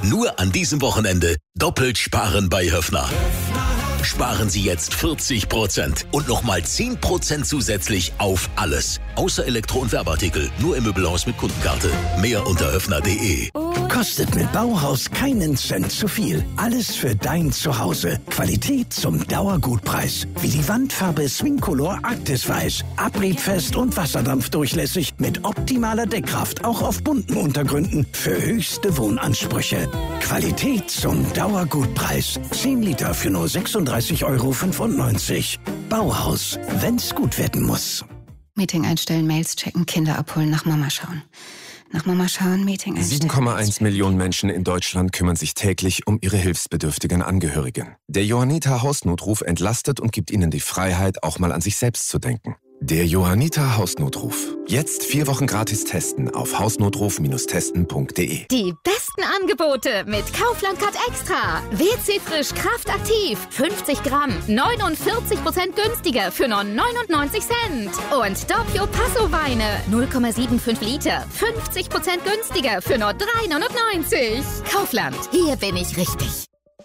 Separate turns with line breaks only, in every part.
Nur an diesem Wochenende doppelt sparen bei Höffner. Sparen Sie jetzt 40% und nochmal 10% zusätzlich auf alles. Außer Elektro- und Werbeartikel. Nur im Möbelhaus mit Kundenkarte. Mehr unter höffner.de.
Kostet mit Bauhaus keinen Cent zu viel. Alles für dein Zuhause. Qualität zum Dauergutpreis. Wie die Wandfarbe Swingcolor Arktis Weiß. Abriebfest und wasserdampfdurchlässig. Mit optimaler Deckkraft. Auch auf bunten Untergründen. Für höchste Wohnansprüche. Qualität zum Dauergutpreis. 10 Liter für nur 36,95 €. Bauhaus. Wenn's gut werden muss.
Meeting einstellen, Mails checken, Kinder abholen, nach Mama schauen. Nach Mama schauen, Meeting einstellen.
7,1 Millionen Menschen in Deutschland kümmern sich täglich um ihre hilfsbedürftigen Angehörigen. Der Johanniter Hausnotruf entlastet und gibt ihnen die Freiheit, auch mal an sich selbst zu denken. Der Johanniter Hausnotruf. Jetzt 4 Wochen gratis testen auf hausnotruf-testen.de.
Die besten Angebote mit Kaufland Cut Extra. WC Frisch Kraftaktiv. 50 Gramm. 49% günstiger für nur 99 Cent. Und Doppio Passo Weine. 0,75 Liter. 50% günstiger für nur 3,99 €. Kaufland. Hier bin ich richtig.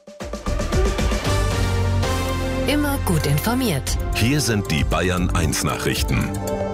Immer gut informiert.
Hier sind die Bayern 1 Nachrichten.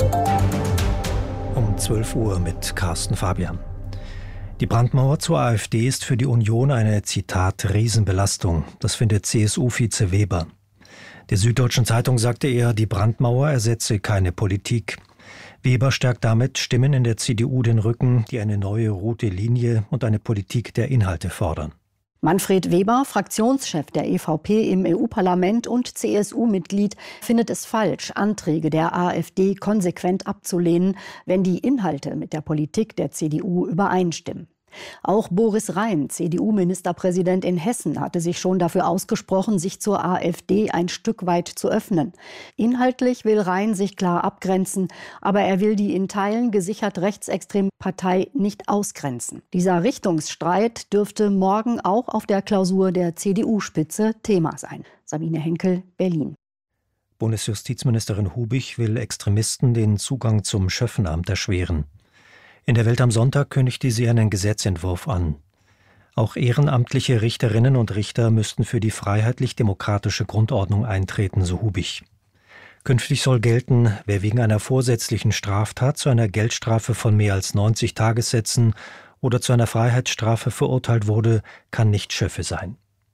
Um 12 Uhr mit Carsten Fabian. Die Brandmauer zur AfD ist für die Union eine, Zitat, Riesenbelastung. Das findet CSU-Vize Weber. Der Süddeutschen Zeitung sagte er, die Brandmauer ersetze keine Politik. Weber stärkt damit Stimmen in der CDU den Rücken, die eine neue rote Linie und eine Politik der Inhalte fordern.
Manfred Weber, Fraktionschef der EVP im EU-Parlament und CSU-Mitglied, findet es falsch, Anträge der AfD konsequent abzulehnen, wenn die Inhalte mit der Politik der CDU übereinstimmen. Auch Boris Rhein, CDU-Ministerpräsident in Hessen, hatte sich schon dafür ausgesprochen, sich zur AfD ein Stück weit zu öffnen. Inhaltlich will Rhein sich klar abgrenzen, aber er will die in Teilen gesichert rechtsextreme Partei nicht ausgrenzen. Dieser Richtungsstreit dürfte morgen auch auf der Klausur der CDU-Spitze Thema sein. Sabine Henkel, Berlin.
Bundesjustizministerin Hubich will Extremisten den Zugang zum Schöffenamt erschweren. In der Welt am Sonntag kündigte sie einen Gesetzentwurf an. Auch ehrenamtliche Richterinnen und Richter müssten für die freiheitlich-demokratische Grundordnung eintreten, so Hubich. Künftig soll gelten, wer wegen einer vorsätzlichen Straftat zu einer Geldstrafe von mehr als 90 Tagessätzen oder zu einer Freiheitsstrafe verurteilt wurde, kann nicht Schöffe sein.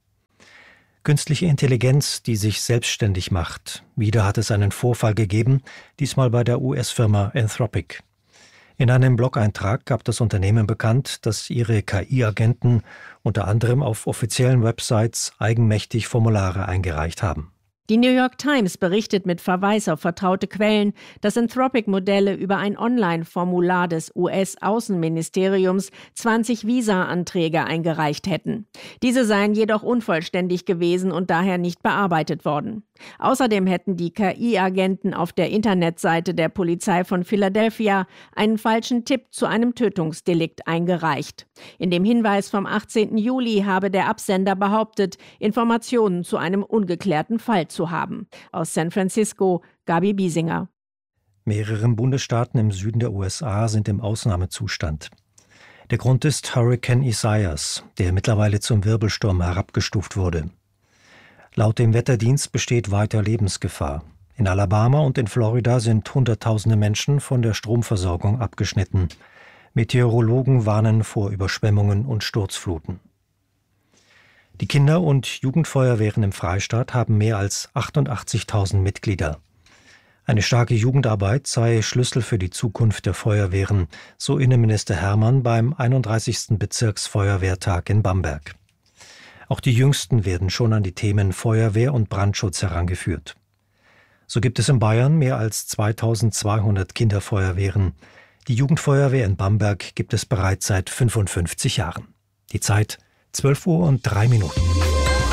Künstliche Intelligenz, die sich selbstständig macht. Wieder hat es einen Vorfall gegeben, diesmal bei der US-Firma Anthropic. In einem Blog-Eintrag gab das Unternehmen bekannt, dass ihre KI-Agenten unter anderem auf offiziellen Websites eigenmächtig Formulare eingereicht haben.
Die New York Times berichtet mit Verweis auf vertraute Quellen, dass Anthropic-Modelle über ein Online-Formular des US-Außenministeriums 20 Visa-Anträge eingereicht hätten. Diese seien jedoch unvollständig gewesen und daher nicht bearbeitet worden. Außerdem hätten die KI-Agenten auf der Internetseite der Polizei von Philadelphia einen falschen Tipp zu einem Tötungsdelikt eingereicht. In dem Hinweis vom 18. Juli habe der Absender behauptet, Informationen zu einem ungeklärten Fall zu haben. Aus San Francisco, Gabi Biesinger.
Mehrere Bundesstaaten im Süden der USA sind im Ausnahmezustand. Der Grund ist Hurrikan Isaias, der mittlerweile zum Wirbelsturm herabgestuft wurde. Laut dem Wetterdienst besteht weiter Lebensgefahr. In Alabama und in Florida sind Hunderttausende Menschen von der Stromversorgung abgeschnitten. Meteorologen warnen vor Überschwemmungen und Sturzfluten. Die Kinder- und Jugendfeuerwehren im Freistaat haben mehr als 88.000 Mitglieder. Eine starke Jugendarbeit sei Schlüssel für die Zukunft der Feuerwehren, so Innenminister Hermann beim 31. Bezirksfeuerwehrtag in Bamberg. Auch die Jüngsten werden schon an die Themen Feuerwehr und Brandschutz herangeführt. So gibt es in Bayern mehr als 2200 Kinderfeuerwehren. Die Jugendfeuerwehr in Bamberg gibt es bereits seit 55 Jahren. Die Zeit 12:03 Uhr.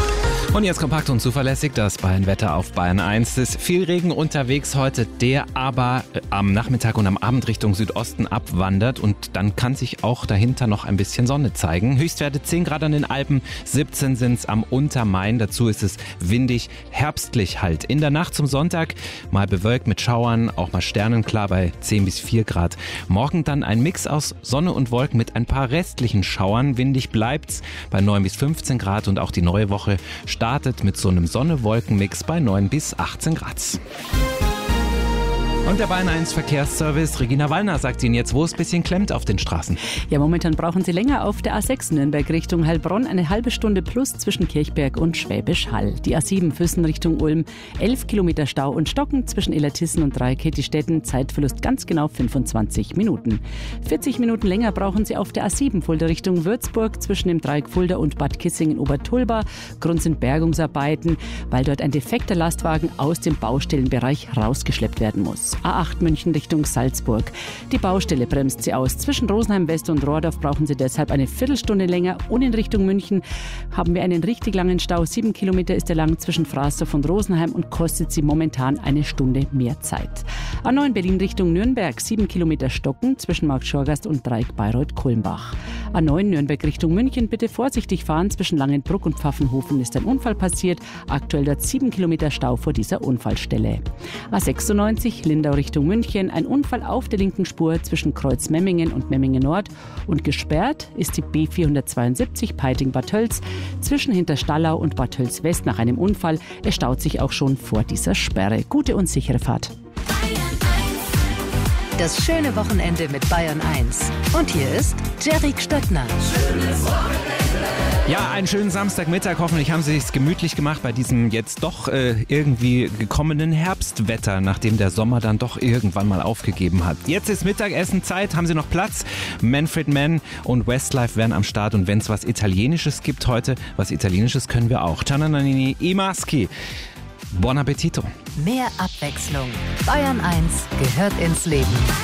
Und jetzt kompakt und zuverlässig das Bayern-Wetter auf Bayern 1. Es ist viel Regen unterwegs heute, der aber am Nachmittag und am Abend Richtung Südosten abwandert. Und dann kann sich auch dahinter noch ein bisschen Sonne zeigen. Höchstwerte 10 Grad an den Alpen, 17 sind es am Untermain. Dazu ist es windig, herbstlich halt. In der Nacht zum Sonntag mal bewölkt mit Schauern, auch mal sternenklar bei 10 bis 4 Grad. Morgen dann ein Mix aus Sonne und Wolken mit ein paar restlichen Schauern. Windig bleibt's bei 9 bis 15 Grad und auch die neue Woche startet mit so einem Sonne-Wolken-Mix bei 9 bis 18 Grad. Und der Bayern 1 Verkehrsservice, Regina Wallner, sagt Ihnen jetzt, wo es ein bisschen klemmt auf den Straßen.
Ja, momentan brauchen Sie länger auf der A6 Nürnberg Richtung Heilbronn, eine halbe Stunde plus zwischen Kirchberg und Schwäbisch Hall. Die A7 Füssen Richtung Ulm, 11 Kilometer Stau und Stocken zwischen Illertissen und Dreieckettistetten, Zeitverlust ganz genau 25 Minuten. 40 Minuten länger brauchen Sie auf der A7 Fulda Richtung Würzburg zwischen dem Dreieck Fulda und Bad Kissingen-Obertulba. Grund sind Bergungsarbeiten, weil dort ein defekter Lastwagen aus dem Baustellenbereich rausgeschleppt werden muss. A8 München Richtung Salzburg. Die Baustelle bremst Sie aus. Zwischen Rosenheim West und Rohrdorf brauchen Sie deshalb eine Viertelstunde länger. Und in Richtung München haben wir einen richtig langen Stau. 7 Kilometer ist er lang zwischen Fraßdorf und Rosenheim und kostet Sie momentan eine Stunde mehr Zeit. A9 Berlin Richtung Nürnberg. 7 Kilometer Stocken zwischen Marktschorgast und Dreieck Bayreuth-Kulmbach. A9 Nürnberg Richtung München. Bitte vorsichtig fahren. Zwischen Langenbruck und Pfaffenhofen ist ein Unfall passiert. Aktuell dort 7 Kilometer Stau vor dieser Unfallstelle. A96 Lindau Richtung München. Ein Unfall auf der linken Spur zwischen Kreuz-Memmingen und Memmingen Nord. Und gesperrt ist die B472 Peiting-Bad Tölz zwischen Hinterstallau und Bad Tölz West nach einem Unfall. Es staut sich auch schon vor dieser Sperre. Gute und sichere Fahrt.
Das schöne Wochenende mit Bayern 1. Und hier ist Jerry Stöttner. Schönes Wochenende.
Ja, einen schönen Samstagmittag. Hoffentlich haben Sie es gemütlich gemacht bei diesem jetzt doch irgendwie gekommenen Herbstwetter, nachdem der Sommer dann doch irgendwann mal aufgegeben hat. Jetzt ist Mittagessenzeit. Haben Sie noch Platz? Manfred Mann und Westlife werden am Start. Und wenn es was Italienisches gibt heute, was Italienisches können wir auch. Giannanini I Maschi. Buon appetito.
Mehr Abwechslung. Bayern 1 gehört ins Leben.